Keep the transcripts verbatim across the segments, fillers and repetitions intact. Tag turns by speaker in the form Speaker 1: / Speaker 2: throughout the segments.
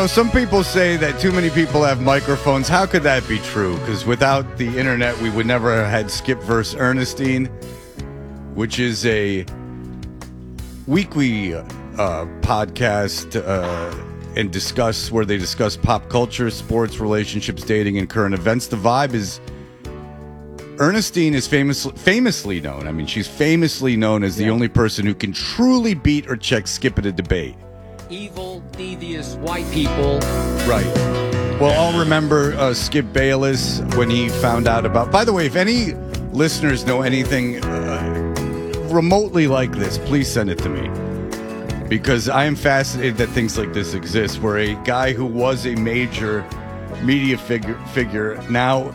Speaker 1: Some people say that too many people have microphones. How could that be true? Because without the internet, we would never have had Skip versus Ernestine, which is a weekly uh, podcast uh, and discuss where they discuss pop culture, sports, relationships, dating, and current events. The vibe is Ernestine is famous, famously known. I mean, she's famously known as the
Speaker 2: yeah.
Speaker 1: only person who can truly beat or check Skip at a debate.
Speaker 2: Evil, devious white people.
Speaker 1: Right. Well, I'll remember uh, Skip Bayless when he found out about... By the way, if any listeners know anything uh, remotely like this, please send it to me. Because I am fascinated that things like this exist, where a guy who was a major media figure, figure now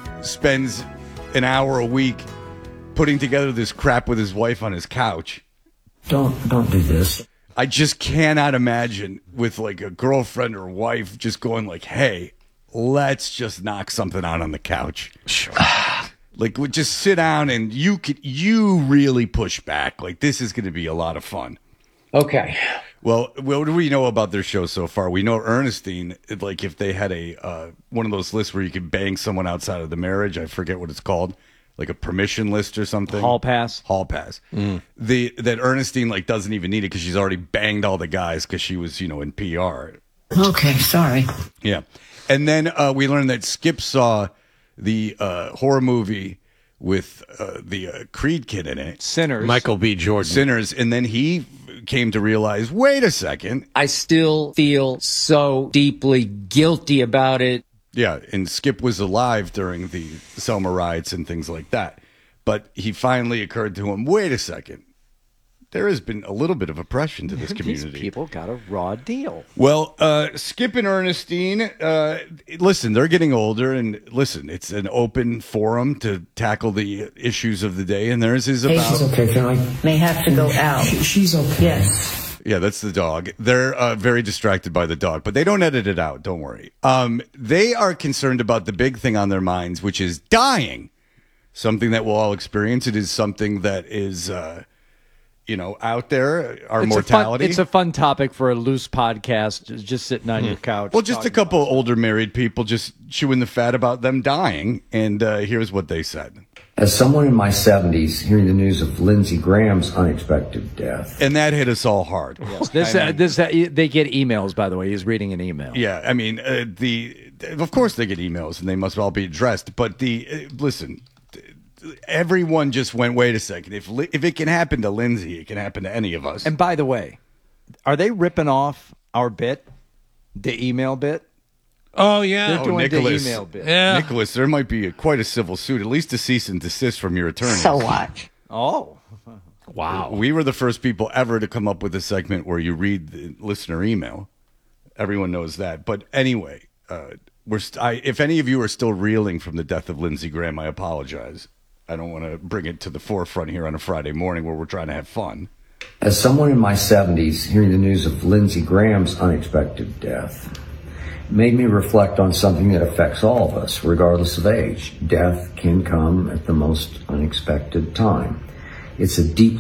Speaker 1: spends an hour a week putting together this crap with his wife on his couch.
Speaker 3: Don't, don't do this.
Speaker 1: I just cannot imagine with like a girlfriend or wife just going like, hey, let's just knock something out on the couch.
Speaker 4: Sure.
Speaker 1: Like, we just sit down and you could, you really push back. Like, this is going to be a lot of fun.
Speaker 2: Okay.
Speaker 1: Well, what do we know about their show so far? We know Ernestine, like if they had a, uh, one of those lists where you could bang someone outside of the marriage, I forget what it's called. Like a permission list or something.
Speaker 4: Hall pass.
Speaker 1: Hall pass.
Speaker 4: Mm.
Speaker 1: The that Ernestine like doesn't even need it because she's already banged all the guys because she was, you know, in P R.
Speaker 3: Okay, sorry.
Speaker 1: Yeah. And then uh, we learned that Skip saw the uh, horror movie with uh, the uh, Creed kid in it.
Speaker 4: Sinners.
Speaker 5: Michael B. Jordan.
Speaker 1: Sinners. And then he came to realize, wait a second.
Speaker 2: I still feel so deeply guilty about it.
Speaker 1: Yeah, and Skip was alive during the Selma riots and things like that. But he finally occurred to him, wait a second. There has been a little bit of oppression to this community.
Speaker 4: These people got a raw deal.
Speaker 1: Well, uh, Skip and Ernestine, uh, listen, they're getting older. And listen, it's an open forum to tackle the issues of the day. And theirs is about...
Speaker 3: She's okay, can I? May have to go out. She, she's okay. Yes.
Speaker 1: Yeah, that's the dog. They're uh, very distracted by the dog, but they don't edit it out. Don't worry. Um, they are concerned about the big thing on their minds, which is dying. Something that we'll all experience. It is something that is, uh, you know, out there. Our
Speaker 4: it's
Speaker 1: mortality.
Speaker 4: A fun, it's a fun topic for a loose podcast, just sitting on hmm. your couch.
Speaker 1: Well, just a couple older married people just chewing the fat about them dying. And uh, here's what they said.
Speaker 3: As someone in my seventies, hearing the news of Lindsey Graham's unexpected death.
Speaker 1: And that hit us all hard.
Speaker 4: Yes. This, uh, this, uh, they get emails, by the way. He's reading an email.
Speaker 1: Yeah, I mean, uh, the of course they get emails, and they must all be addressed. But the uh, listen, everyone just went, wait a second. If if it can happen to Lindsey, it can happen to any of us.
Speaker 4: And by the way, are they ripping off our bit, the email bit?
Speaker 5: Oh, yeah.
Speaker 4: They're
Speaker 1: oh,
Speaker 4: doing
Speaker 1: Nicholas.
Speaker 4: the email bit.
Speaker 5: Yeah.
Speaker 1: Nicholas, there might be a, quite a civil suit, at least a cease and desist from your attorney.
Speaker 3: So what?
Speaker 4: Oh.
Speaker 5: Wow.
Speaker 1: We were the first people ever to come up with a segment where you read the listener email. Everyone knows that. But anyway, uh, we're st- I, if any of you are still reeling from the death of Lindsey Graham, I apologize. I don't want to bring it to the forefront here on a Friday morning where we're trying to have fun.
Speaker 3: As someone in my seventies, hearing the news of Lindsey Graham's unexpected death made me reflect on something that affects all of us, regardless of age. Death can come at the most unexpected time. It's a deep